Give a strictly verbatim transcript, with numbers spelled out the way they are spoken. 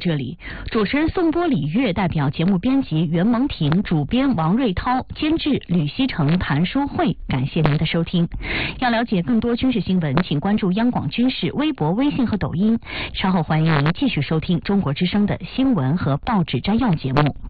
这里。主持人宋波、李月，代表节目编辑袁蒙婷，主编王瑞涛，监制吕希成、谭淑慧。感谢您的收听。要了解更多军事新闻，请关注央广军事微博、微信和抖音。稍后欢迎您继续收听中国之声的新闻和报纸摘要节目。